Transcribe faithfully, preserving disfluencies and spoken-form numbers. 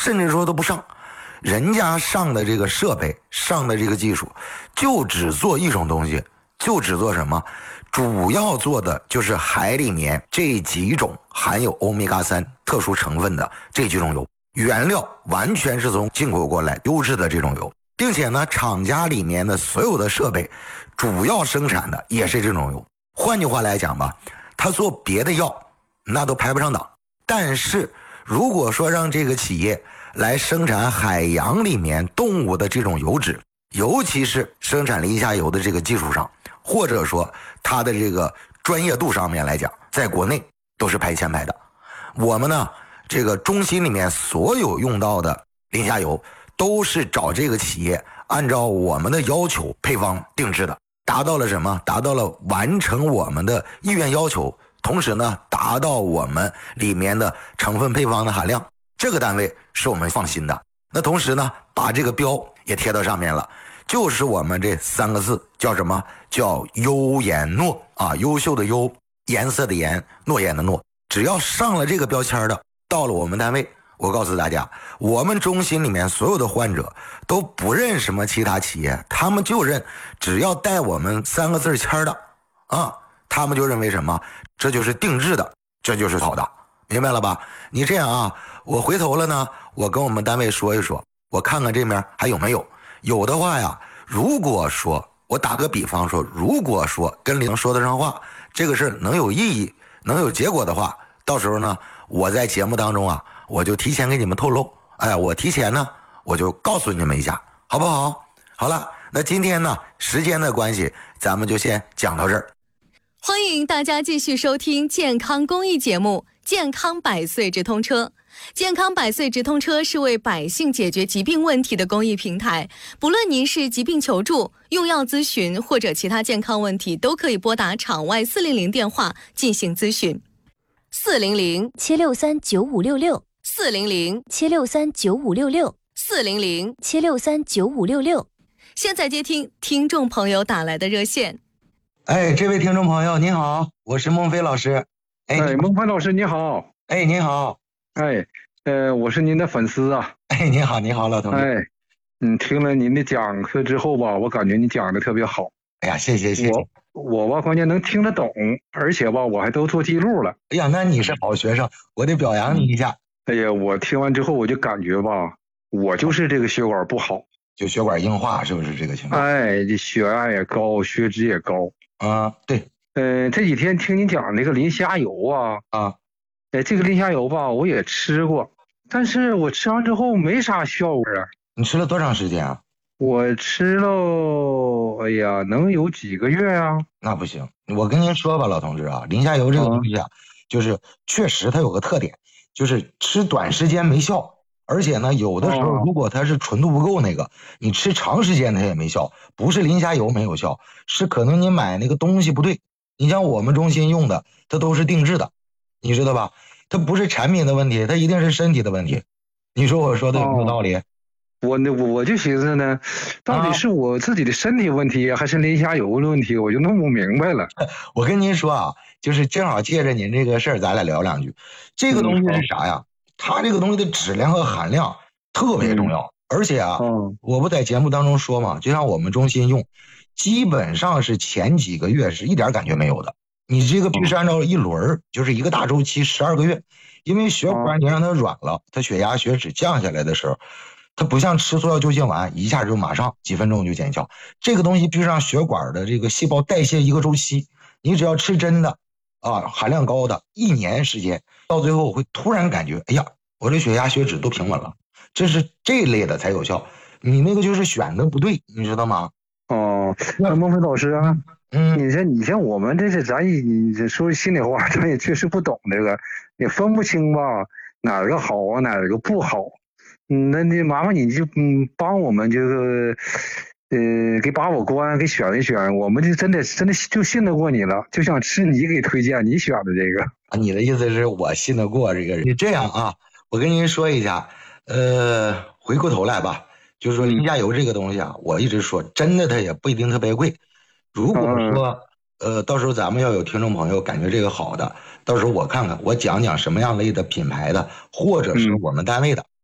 甚至说都不上。人家上的这个设备，上的这个技术，就只做一种东西，就只做什么？主要做的就是海里面这几种含有欧米伽三特殊成分的这几种油，原料完全是从进口过来优质的这种油，并且呢，厂家里面的所有的设备主要生产的也是这种油。换句话来讲吧，他做别的药那都排不上档，但是如果说让这个企业来生产海洋里面动物的这种油脂，尤其是生产磷虾油的这个技术上，或者说它的这个专业度上面来讲，在国内都是排前排的。我们呢，这个中心里面所有用到的磷虾油都是找这个企业按照我们的要求配方定制的，达到了什么？达到了完成我们的意愿要求，同时呢，达到我们里面的成分配方的含量，这个单位是我们放心的。那同时呢，把这个标也贴到上面了，就是我们这三个字叫什么？叫优颜诺啊，优秀的优，颜色的颜，诺言的诺。只要上了这个标签的，到了我们单位，我告诉大家，我们中心里面所有的患者都不认什么其他企业，他们就认只要带我们三个字签的啊，他们就认为什么？这就是定制的，这就是好的，明白了吧？你这样啊，我回头了呢，我跟我们单位说一说，我看看这面还有没有，有的话呀，如果说我打个比方说，如果说跟领说得上话，这个事能有意义，能有结果的话，到时候呢，我在节目当中啊，我就提前给你们透露，哎，我提前呢，我就告诉你们一下，好不好？好了，那今天呢，时间的关系，咱们就先讲到这儿。 欢迎大家继续收听健康公益节目《健康百岁直通车》。健康百岁直通车是为百姓解决疾病问题的公益平台，不论您是疾病求助、用药咨询或者其他健康问题，都可以拨打场外四零零电话进行咨询。四零零七六三九五六六， 四零零七六三九五六六， 四零零七六三九五六六。 现在接听听众朋友打来的热线。 哎，这位听众朋友您好，我是孟非老师。 哎，哎孟非老师你好。 哎，您好。 哎，呃，我是您的粉丝啊。 哎，您好，您好，老同志。 哎，嗯，听了您的讲课之后吧，我感觉你讲的特别好。 哎呀，谢谢谢谢。 我我吧，关键能听得懂，而且吧，我还都做记录了。 哎呀，那你是好学生，我得表扬你一下。 哎呀，我听完之后我就感觉吧，我就是这个血管不好， 就血管硬化，是不是这个情况？ 哎，这血压也高，血脂也高。 啊，对。 呃，这几天听你讲那个磷虾油啊， 啊。 哎，这个磷虾油吧，我也吃过，但是我吃完之后没啥效果啊。 你吃了多长时间啊？ 我吃了，哎呀，能有几个月啊？ 那不行，我跟您说吧，老同志啊，磷虾油这个东西啊，嗯、就是确实它有个特点，就是吃短时间没效，而且呢，有的时候如果它是纯度不够那个，哦、你吃长时间它也没效，不是磷虾油没有效，是可能你买那个东西不对。你像我们中心用的，它都是定制的。你知道吧？它不是产品的问题，它一定是身体的问题。你说我说的有没有道理？ 哦、我呢，我就寻思呢，到底是我自己的身体问题，啊、还是磷虾油的问题？我就弄不明白了。 我跟您说啊，就是正好借着您这个事儿，咱俩聊两句。这个东西是啥呀？嗯、它这个东西的质量和含量特别重要，嗯、而且啊，嗯、我不在节目当中说嘛，就像我们中心用，基本上是前几个月是一点感觉没有的。你这个必须按照一轮，就是一个大周期，十二个月，因为血管你让它软了，它血压、血脂降下来的时候，它不像吃速效救心丸，一下就马上几分钟就见效。这个东西必须让血管的这个细胞代谢一个周期，你只要吃真的啊，含量高的，一年时间，到最后会突然感觉，哎呀，我这血压、血脂都平稳了，这是这类的才有效。你那个就是选的不对，你知道吗？ 哦，那孟非老师啊。嗯，你像你像我们这是咱你说心里话，咱也确实不懂这个，也分不清吧哪个好啊，哪个不好。嗯，那你麻烦你就嗯帮我们这个呃给把我关，给选一选，我们就真的真的就信得过你了，就想吃你给推荐你选的这个。 啊，你的意思是我信得过这个人？你这样啊，我跟您说一下，呃，回过头来吧，就是说磷虾油这个东西啊，我一直说真的它也不一定特别贵。如果说，呃，到时候咱们要有听众朋友感觉这个好的，到时候我看看，我讲讲什么样类的品牌的，或者是我们单位的，